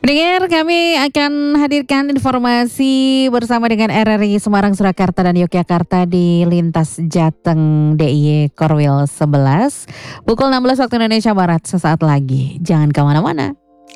Pendengar, kami akan hadirkan informasi bersama dengan RRI Semarang, Surakarta, dan Yogyakarta di lintas Jateng DIY Korwil 11 pukul 16 waktu Indonesia Barat sesaat lagi. Jangan kemana-mana.